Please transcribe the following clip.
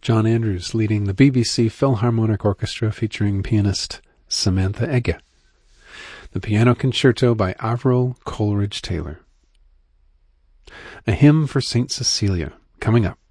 John Andrews leading the BBC Philharmonic Orchestra featuring pianist Samantha Egge. The Piano Concerto by Avril Coleridge Taylor. A Hymn for St. Cecilia, coming up.